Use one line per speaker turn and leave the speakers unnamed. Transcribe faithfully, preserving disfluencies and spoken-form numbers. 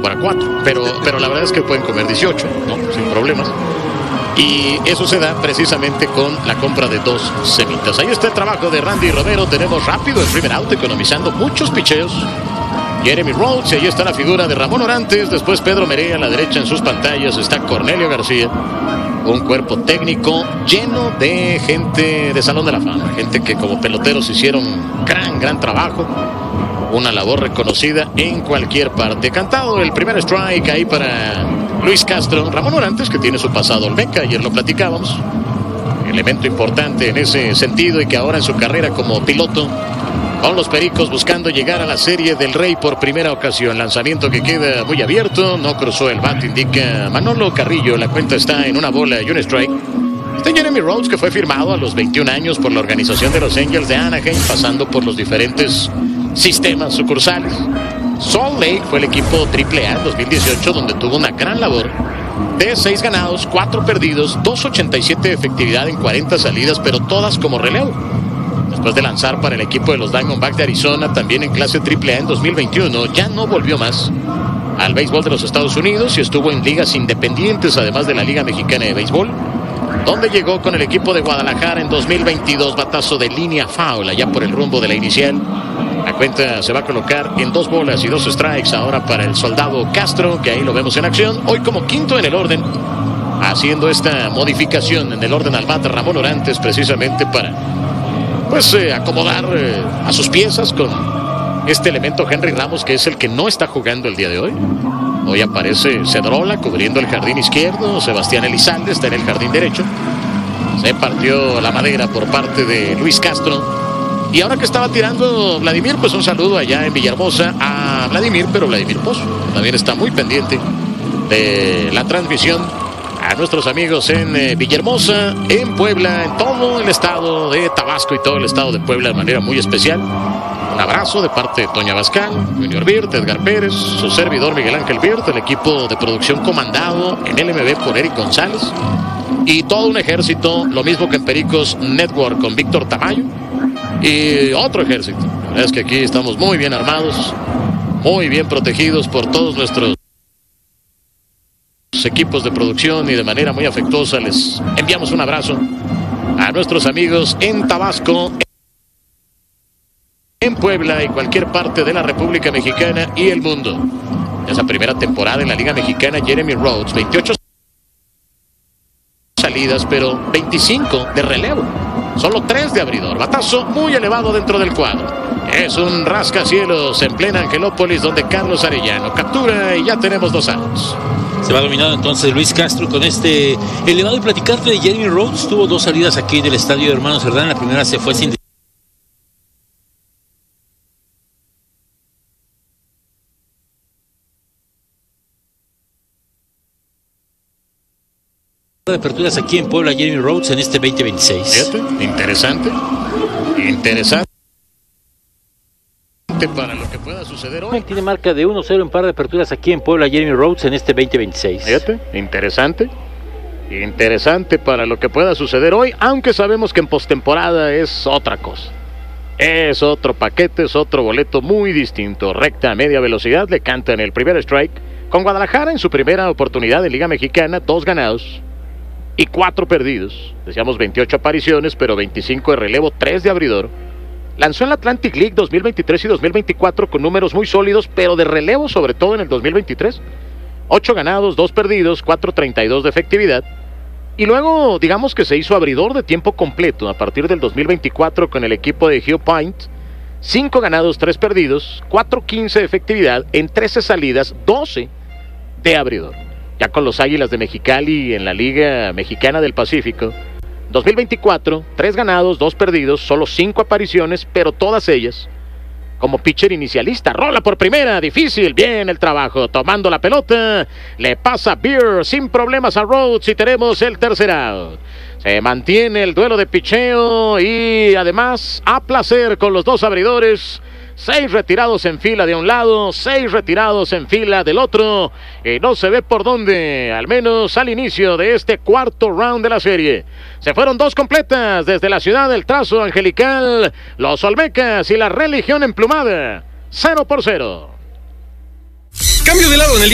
para cuatro, pero, pero la verdad es que pueden comer dieciocho, ¿no? Sin problemas. Y eso se da precisamente con la compra de dos semitas. Ahí está el trabajo de Randy Romero. Tenemos rápido el primer out, economizando muchos picheos. Jeremy Rhodes, y ahí está la figura de Ramón Orantes. Después Pedro Merea a la derecha en sus pantallas. Está Cornelio García. Un cuerpo técnico lleno de gente de Salón de la Fama. Gente que como peloteros hicieron gran, gran trabajo. Una labor reconocida en cualquier parte. Cantado el primer strike ahí para Luis Castro. Ramón Orantes, que tiene su pasado olmeca, ayer lo platicábamos. Elemento importante en ese sentido, y que ahora en su carrera como piloto con los Pericos buscando llegar a la Serie del Rey por primera ocasión. Lanzamiento que queda muy abierto, no cruzó el bat, indica Manolo Carrillo. La cuenta está en una bola y un strike. Está Jeremy Rhodes, que fue firmado a los veintiún años por la organización de los Angels de Anaheim, pasando por los diferentes sistemas sucursales. Salt Lake fue el equipo triple A en dos mil dieciocho, donde tuvo una gran labor de seis ganados, cuatro perdidos, dos ochenta y siete de efectividad en cuarenta salidas, pero todas como relevo. Después de lanzar para el equipo de los Diamondbacks de Arizona, también en clase triple A en dos mil veintiuno, ya no volvió más al béisbol de los Estados Unidos y estuvo en ligas independientes, además de la Liga Mexicana de Béisbol, donde llegó con el equipo de Guadalajara en dos mil veintidós. Batazo de línea foul allá por el rumbo de la inicial. La cuenta se va a colocar en dos bolas y dos strikes ahora para el soldado Castro, que ahí lo vemos en acción. Hoy como quinto en el orden, haciendo esta modificación en el orden al bat Ramón Orantes, precisamente para pues eh, acomodar eh, a sus piezas con este elemento Henry Ramos, que es el que no está jugando el día de hoy. Hoy aparece Cedrola cubriendo el jardín izquierdo. Sebastián Elizalde está en el jardín derecho. Se partió la madera por parte de Luis Castro. Y ahora que estaba tirando Vladimir, pues un saludo allá en Villahermosa a Vladimir, pero Vladimir Pozo también está muy pendiente de la transmisión. A nuestros amigos en eh, Villahermosa, en Puebla, en todo el estado de Tabasco y todo el estado de Puebla de manera muy especial. Un abrazo de parte de Toña Bascal, Junior Birt, Edgar Pérez, su servidor Miguel Ángel Birt, el equipo de producción comandado en L M B por Eric González, y todo un ejército, lo mismo que en Pericos Network con Víctor Tamayo, y otro ejército. La verdad es que aquí estamos muy bien armados, muy bien protegidos por todos nuestros equipos de producción, y de manera muy afectuosa les enviamos un abrazo a nuestros amigos en Tabasco, en Puebla y cualquier parte de la República Mexicana y el mundo. Esa primera temporada en la Liga Mexicana, Jeremy Rhodes, veintiocho salidas, pero veinticinco de relevo, solo tres de abridor. Batazo muy elevado dentro del cuadro. Es un rascacielos en plena Angelópolis, donde Carlos Arellano captura y ya tenemos dos outs.
Se va dominando entonces Luis Castro con este elevado. Y platicarte de Jeremy Rhodes, tuvo dos salidas aquí del estadio de Hermanos Cerdán. La primera se fue sin de aperturas aquí en Puebla. Jeremy Rhodes en este veinte veintiséis.
Fíjate, interesante, interesante para lo que pueda suceder hoy.
Tiene marca de uno cero en par de aperturas aquí en Puebla Jeremy Rhodes en este veinte veintiséis.
Fíjate, interesante, interesante para lo que pueda suceder hoy, aunque sabemos que en postemporada es otra cosa. Es otro paquete, es otro boleto muy distinto. Recta a media velocidad, le cantan el primer strike. Con Guadalajara en su primera oportunidad en Liga Mexicana, dos ganados y cuatro perdidos. Decíamos veintiocho apariciones, pero veinticinco de relevo, tres de abridor. Lanzó en la Atlantic League dos mil veintitrés y dos mil veinticuatro con números muy sólidos, pero de relevo sobre todo en el dos mil veintitrés. ocho ganados, dos perdidos, cuatro treinta y dos de efectividad. Y luego, digamos que se hizo abridor de tiempo completo a partir del dos mil veinticuatro con el equipo de Hugh Point. cinco ganados, tres perdidos, cuatro quince de efectividad en trece salidas, doce de abridor. Ya con los Águilas de Mexicali en la Liga Mexicana del Pacífico. dos mil veinticuatro, tres ganados, dos perdidos, solo cinco apariciones, pero todas ellas como pitcher inicialista. Rola por primera, difícil, bien el trabajo, tomando la pelota, le pasa Beer sin problemas a Rhodes y tenemos el tercer out. Se mantiene el duelo de picheo y además a placer con los dos abridores. Seis retirados en fila de un lado, seis retirados en fila del otro, y no se ve por dónde, al menos al inicio de este cuarto round de la serie. Se fueron dos completas desde la ciudad del trazo angelical, los Olmecas y la religión emplumada, cero por cero.
Cambio de lado en el día.